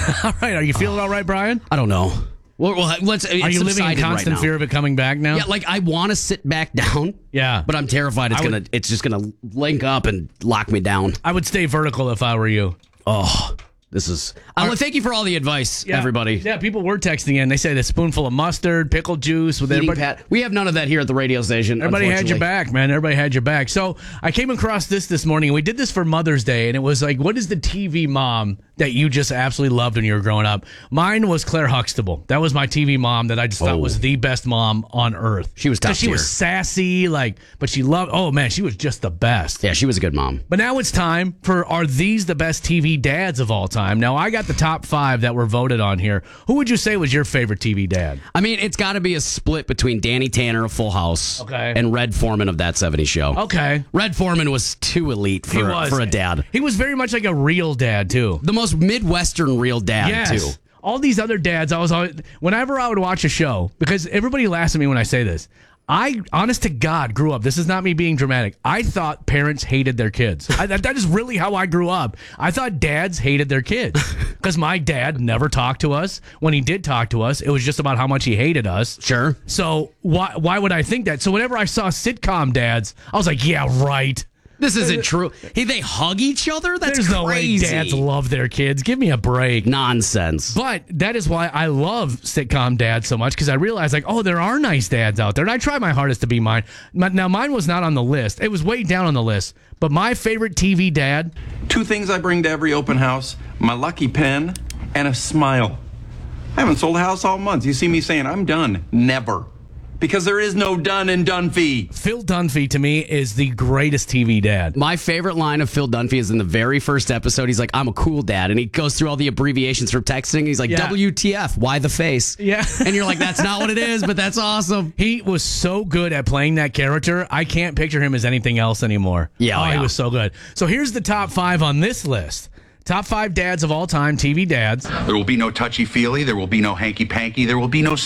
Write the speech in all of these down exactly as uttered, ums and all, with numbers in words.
All right. Are you feeling all right, Brian? I don't know. Well, well let's. Are you living in constant right fear of it coming back now? Yeah, like I want to sit back down. Yeah, but I'm terrified it's I gonna. would, it's just gonna link up and lock me down. I would stay vertical if I were you. Oh. This is. I want to thank you for all the advice, yeah, everybody. Yeah, people were texting in. They said a spoonful of mustard, pickle juice. With everybody. Pat. We have none of that here at the radio station. Everybody had your back, man. Everybody had your back. So I came across this this morning. We did this for Mother's Day, and it was like, what is the T V mom that you just absolutely loved when you were growing up? Mine was Claire Huxtable. That was my T V mom that I just thought oh. was the best mom on earth. She was top She tier. was sassy, like, but she loved. Oh man, she was just the best. Yeah, she was a good mom. But now it's time for Are These the Best T V Dads of All Time? Now I got the top five that were voted on here. Who would you say was your favorite T V dad? I mean, it's got to be a split between Danny Tanner of Full House okay. and Red Foreman of That seventies Show. Okay. Red Foreman was too elite for, for a dad. He was very much like a real dad, too. The most Midwestern real dad, yes. too. All these other dads, I was always, whenever I would watch a show, because everybody laughs at me when I say this, I, honest to God, grew up. This is not me being dramatic. I thought parents hated their kids. I, that, that is really how I grew up. I thought dads hated their kids because my dad never talked to us. When he did talk to us, it was just about how much he hated us. Sure. So why why would I think that? So whenever I saw sitcom dads, I was like, yeah, right. This isn't true. Hey, they hug each other? That's There's no crazy. way dads love their kids. Give me a break. Nonsense. But that is why I love sitcom dads so much, because I realized, like, oh, there are nice dads out there. And I try my hardest to be mine. Now, mine was not on the list. It was way down on the list. But my favorite T V dad. Two things I bring to every open house: my lucky pen and a smile. I haven't sold a house all month. You see me saying, I'm done. Never. Because there is no Dunn and Dunphy. Phil Dunphy, to me, is the greatest T V dad. My favorite line of Phil Dunphy is in the very first episode. He's like, I'm a cool dad. And he goes through all the abbreviations for texting. He's like, yeah. W T F, why the face? Yeah. And you're like, that's not what it is, but that's awesome. He was so good at playing that character. I can't picture him as anything else anymore. Yeah, oh, oh, yeah. He was so good. So here's the top five on this list. Top five dads of all time, T V dads. There will be no touchy-feely. There will be no hanky-panky. There will be no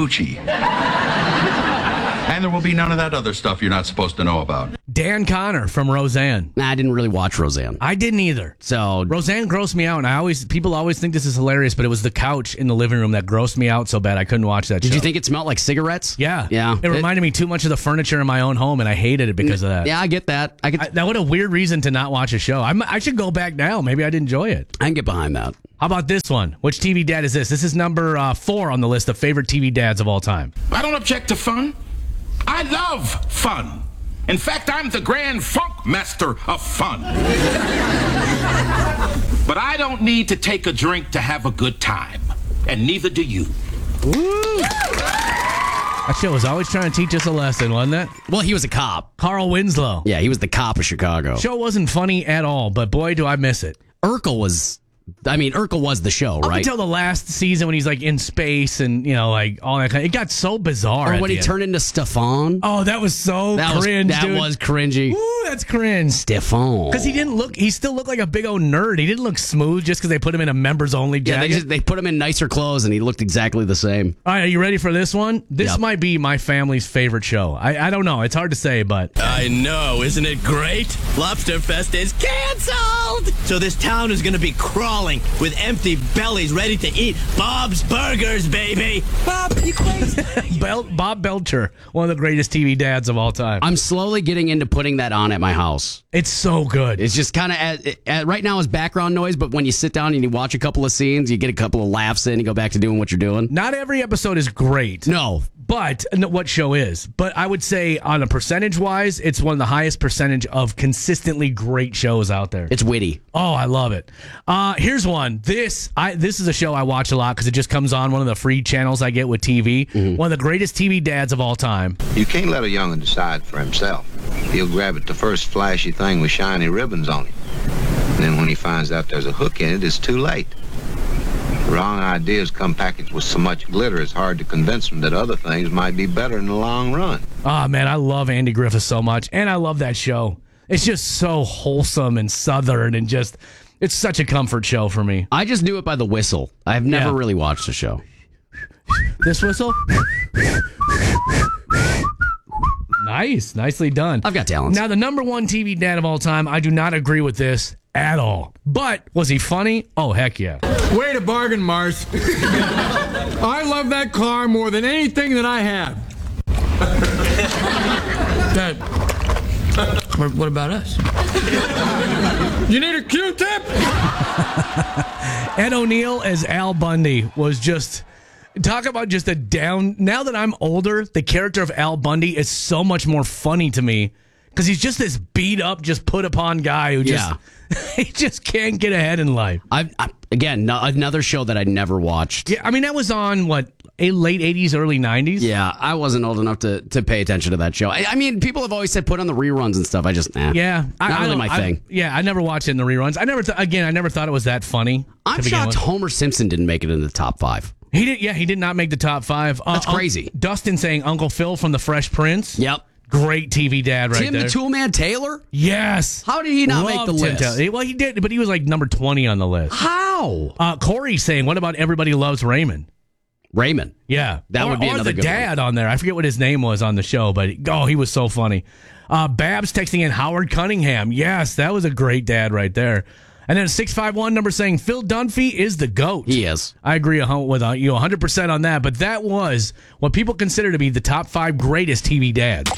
smoochy-woochy. And there will be none of that other stuff you're not supposed to know about. Dan Connor from Roseanne. Nah, I didn't really watch Roseanne. I didn't either. So Roseanne grossed me out, and I always people always think this is hilarious, but it was the couch in the living room that grossed me out so bad I couldn't watch that Did show. you think it smelled like cigarettes? Yeah. Yeah. It reminded me too much of the furniture in my own home, and I hated it because of that. Yeah, I get that. I get I, that what a weird reason to not watch a show. I'm, I should go back now. Maybe I'd enjoy it. I can get behind that. How about this one? Which T V dad is this? This is number uh, four on the list of favorite T V dads of all time. I don't object to fun. I love fun. In fact, I'm the grand funk master of fun. But I don't need to take a drink to have a good time. And neither do you. Woo! That show was always trying to teach us a lesson, wasn't it? Well, he was a cop. Carl Winslow. Yeah, he was the cop of Chicago. Show wasn't funny at all, but boy, do I miss it. Urkel was... I mean, Urkel was the show, Up right? until the last season when he's like in space and, you know, like all that kind of, it got so bizarre. Or when he end. turned into Stefan. Oh, that was so that cringe, was, That dude. was cringy. Ooh, that's cringe. Stefan. Because he didn't look, he still looked like a big old nerd. He didn't look smooth just because they put him in a members only jacket. Yeah, they, just, they put him in nicer clothes and he looked exactly the same. All right, are you ready for this one? This yep. might be my family's favorite show. I, I don't know. It's hard to say, but. I know. Isn't it great? Lobsterfest is canceled. So this town is going to be crawling with empty bellies ready to eat Bob's Burgers, baby. Bob, you crazy? Bel- Bob Belcher, one of the greatest T V dads of all time. I'm slowly getting into putting that on at my house. It's so good. It's just kind of, right now is background noise, but when you sit down and you watch a couple of scenes, you get a couple of laughs in, you go back to doing what you're doing. Not every episode is great. No. But what show is? But I would say on a percentage wise, it's one of the highest percentage of consistently great shows out there. It's witty. Oh, I love it. Uh, here's one. This I this is a show I watch a lot because it just comes on one of the free channels I get with T V. Mm-hmm. One of the greatest T V dads of all time. You can't let a young'un decide for himself. He'll grab at the first flashy thing with shiny ribbons on it. And then when he finds out there's a hook in it, it's too late. Wrong ideas come packaged with so much glitter, it's hard to convince them that other things might be better in the long run. Oh, man, I love Andy Griffith so much, and I love that show. It's just so wholesome and southern and just, it's such a comfort show for me. I just knew it by the whistle. I've never yeah. really watched the show. This whistle? Nice. Nicely done. I've got talents. Now, the number one T V dad of all time, I do not agree with this at all. But was he funny? Oh, heck yeah. Way to bargain, Mars. I love that car more than anything that I have. Dad, what, what about us? You need a Q-tip? Ed O'Neill as Al Bundy was just... Talk about just a down... Now that I'm older, the character of Al Bundy is so much more funny to me because he's just this beat-up, just put-upon guy who just... Yeah. He just can't get ahead in life. I, I Again, no, another show that I never watched. Yeah, I mean, that was on, what, a late eighties, early nineties? Yeah, I wasn't old enough to, to pay attention to that show. I, I mean, people have always said put on the reruns and stuff. I just, nah. Yeah. I, Not I really don't- my I- thing. Yeah, I never watched it in the reruns. I never, th- again, I never thought it was that funny. I'm to begin shocked with. Homer Simpson didn't make it into the top five. He did, yeah, he did not make the top five. Uh, That's Un- crazy. Dustin saying Uncle Phil from The Fresh Prince. Yep. Great T V dad right Tim there. the Toolman Taylor? Yes. How did he not make the Love Tim list? Taylor. Well, he did, but he was like number twenty on the list. How? Uh, Corey saying, what about Everybody Loves Raymond? Raymond. Yeah. That or, would be or another the good one. dad on there. I forget what his name was on the show, but oh, he was so funny. Uh, Babs texting in Howard Cunningham. Yes, that was a great dad right there. And then six five one number saying Phil Dunphy is the GOAT. He is. I agree a hun- with uh, you one hundred percent on that, but that was what people consider to be the top five greatest T V dads.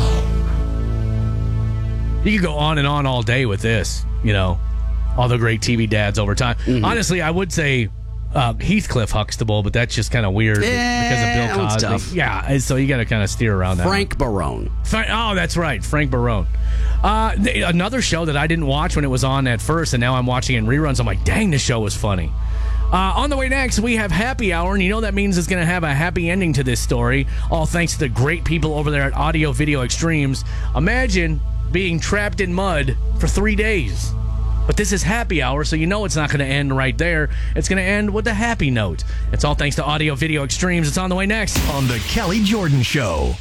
You could go on and on all day with this, you know, all the great T V dads over time. Mm-hmm. Honestly, I would say uh, Heathcliff Huxtable, but that's just kind of weird Yeah, because of that Bill one's Cosby. tough. Yeah, and so you got to kind of steer around that. Frank Barone. Fra- Oh, that's right, Frank Barone. Uh, th- another show that I didn't watch when it was on at first, and now I'm watching it in reruns. I'm like, dang, this show was funny. Uh, on the way next, we have Happy Hour, and you know that means it's going to have a happy ending to this story, all thanks to the great people over there at Audio Video Extremes. Imagine being trapped in mud for three days. But this is Happy Hour, so you know it's not going to end right there. It's going to end with a happy note. It's all thanks to Audio Video Extremes. It's on the way next. On the Kelly Jordan Show.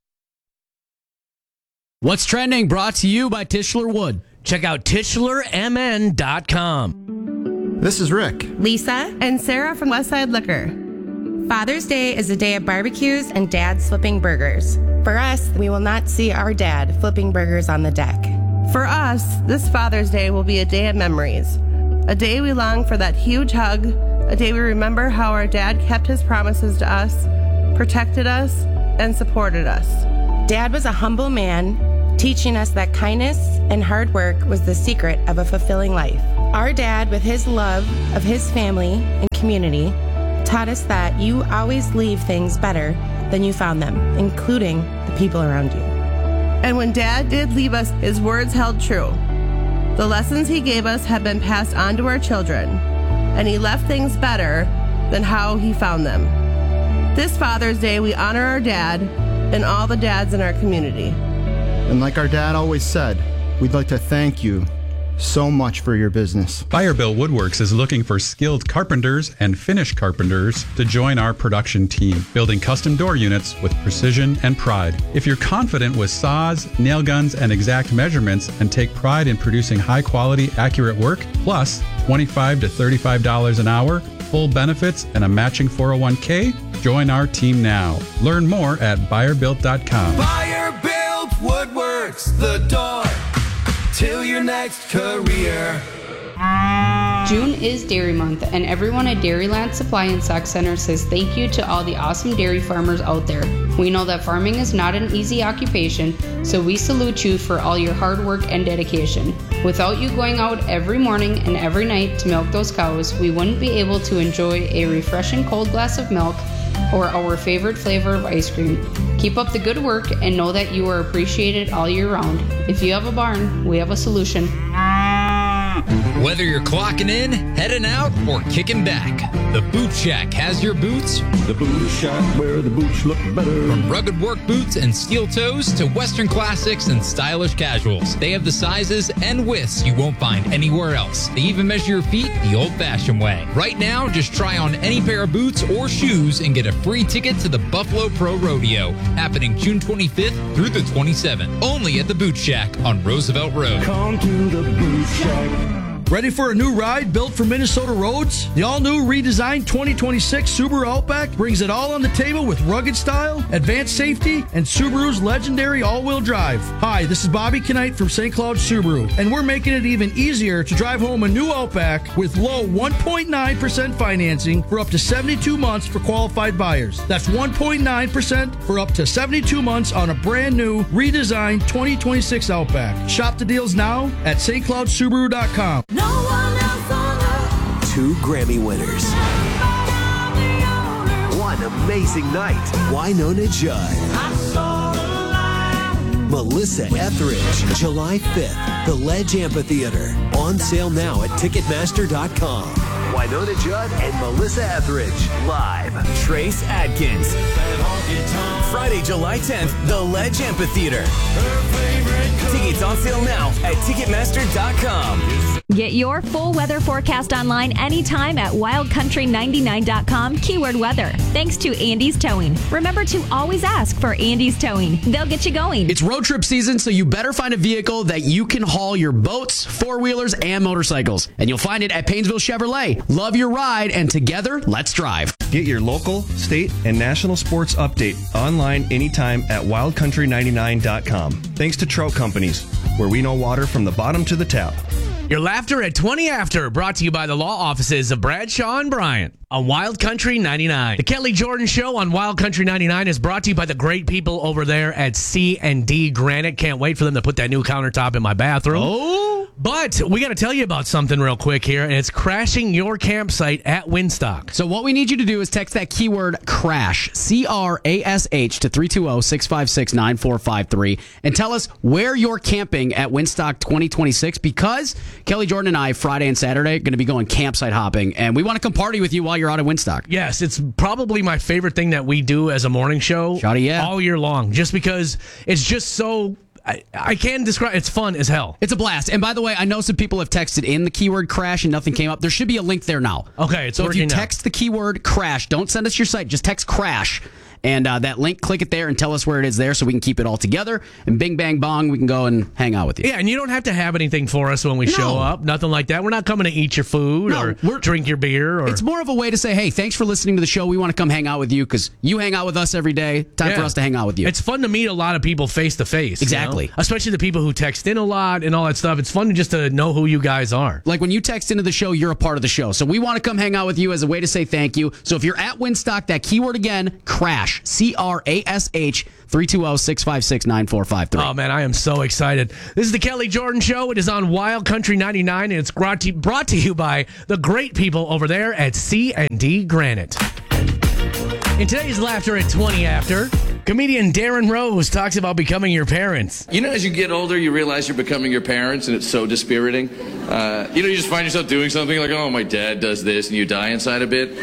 What's trending? Brought to you by Tischler Wood. Check out Tischler M N dot com. This is Rick. Lisa, and Sarah from Westside Liquor. Father's Day is a day of barbecues and dads flipping burgers. For us, we will not see our dad flipping burgers on the deck. For us, this Father's Day will be a day of memories. A day we long for that huge hug. A day we remember how our dad kept his promises to us, protected us, and supported us. Dad was a humble man, teaching us that kindness and hard work was the secret of a fulfilling life. Our dad, with his love of his family and community, taught us that you always leave things better than you found them, including the people around you. And when Dad did leave us, his words held true. The lessons he gave us have been passed on to our children, and he left things better than how he found them. This Father's Day, we honor our dad and all the dads in our community. And like our dad always said, we'd like to thank you so much for your business. Firebill Woodworks is looking for skilled carpenters and finish carpenters to join our production team, building custom door units with precision and pride. If you're confident with saws, nail guns, and exact measurements and take pride in producing high quality, accurate work, plus twenty-five to thirty-five dollars an hour, full benefits, and a matching four oh one k, join our team now. Learn more at buyer built dot com. Buyer Built Woodworks, the door till your next career. June is Dairy Month, and everyone at Dairyland Supply and Stock Center says thank you to all the awesome dairy farmers out there. We know that farming is not an easy occupation, so we salute you for all your hard work and dedication. Without you going out every morning and every night to milk those cows, we wouldn't be able to enjoy a refreshing cold glass of milk or our favorite flavor of ice cream. Keep up the good work and know that you are appreciated all year round. If you have a barn, we have a solution. Whether you're clocking in, heading out, or kicking back, the Boot Shack has your boots. The Boot Shack, where the boots look better. From rugged work boots and steel toes to Western classics and stylish casuals, they have the sizes and widths you won't find anywhere else. They even measure your feet the old-fashioned way. Right now, just try on any pair of boots or shoes and get a free ticket to the Buffalo Pro Rodeo, happening June twenty-fifth through the twenty-seventh. Only at the Boot Shack on Roosevelt Road. Come to the Boot Shack. Ready for a new ride built for Minnesota roads? The all-new redesigned twenty twenty-six Subaru Outback brings it all on the table with rugged style, advanced safety, and Subaru's legendary all-wheel drive. Hi, this is Bobby Knight from Saint Cloud Subaru, and we're making it even easier to drive home a new Outback with low one point nine percent financing for up to seventy-two months for qualified buyers. That's one point nine percent for up to seventy-two months on a brand new, redesigned twenty twenty-six Outback. Shop the deals now at S T Cloud Subaru dot com. No one else on earth. Two Grammy winners. One amazing night. Wynonna Judd. Melissa Etheridge. July fifth. The Ledge Amphitheater. On sale now at Ticketmaster dot com. Wynonna Judd and Melissa Etheridge. Live. Trace Adkins. Friday, July tenth, The Ledge Amphitheater. Tickets on sale now at Ticketmaster dot com. Get your full weather forecast online anytime at wild country ninety-nine dot com, keyword weather. Thanks to Andy's Towing. Remember to always ask for Andy's Towing. They'll get you going. It's road trip season, so you better find a vehicle that you can haul your boats, four-wheelers, and motorcycles. And you'll find it at Painesville Chevrolet. Love your ride, and together, let's drive. Get your local, state, and national sports update online anytime at wild country ninety-nine dot com. Thanks to Trout Companies, where we know water from the bottom to the tap. Your laughter at twenty after, brought to you by the law offices of Bradshaw and Bryant on Wild Country ninety-nine. The Kelly Jordan Show on Wild Country ninety-nine is brought to you by the great people over there at C and D Granite. Can't wait for them to put that new countertop in my bathroom. Oh! But we got to tell you about something real quick here, and it's crashing your campsite at Winstock. So what we need you to do is text that keyword CRASH, C R A S H, to three two zero, six five six, nine four five three, and tell us where you're camping at Winstock twenty twenty-six, because Kelly Jordan and I, Friday and Saturday, are going to be going campsite hopping, and we want to come party with you while you're out at Winstock. Yes, it's probably my favorite thing that we do as a morning show Shawty, yeah. all year long, just because it's just so... I, I can't describe. It's fun as hell. It's a blast. And by the way, I know some people have texted in the keyword crash and nothing came up. There should be a link there now. Okay, it's so if you working now. text the keyword crash, don't send us your site. Just text crash. And uh, that link, click it there and tell us where it is there so we can keep it all together. And bing, bang, bong, we can go and hang out with you. Yeah, and you don't have to have anything for us when we no. show up. Nothing like that. We're not coming to eat your food no, or we're, drink your beer. Or... It's more of a way to say, hey, thanks for listening to the show. We want to come hang out with you because you hang out with us every day. Time yeah. for us to hang out with you. It's fun to meet a lot of people face to face. Exactly. You know? Especially the people who text in a lot and all that stuff. It's fun to just to know who you guys are. Like when you text into the show, you're a part of the show. So we want to come hang out with you as a way to say thank you. So if you're at Winstock, that keyword again, crash, C R A S H, three two zero, six five six, nine four five three. Oh, man, I am so excited. This is the Kelly Jordan Show. It is on Wild Country ninety-nine, and it's brought to, brought to you by the great people over there at C and D Granite. In today's Laughter at twenty after, comedian Darren Rose talks about becoming your parents. You know, as you get older, you realize you're becoming your parents, and it's so dispiriting. Uh, you know, you just find yourself doing something like, oh, my dad does this, and you die inside a bit.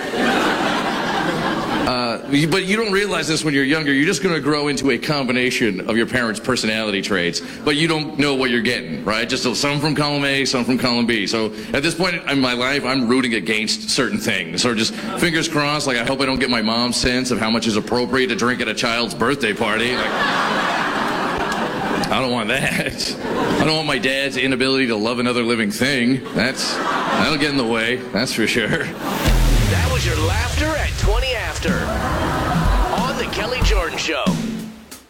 Uh, but you don't realize this when you're younger. You're just going to grow into a combination of your parents' personality traits, but you don't know what you're getting, right? Just some from column A, some from column B. So at this point in my life, I'm rooting against certain things. Or just fingers crossed, like I hope I don't get my mom's sense of how much is appropriate to drink at a child's birthday party. Like, I don't want that. I don't want my dad's inability to love another living thing. That's, that'll get in the way, that's for sure. That was your Laughter at twenty after on the Kelly Jordan Show.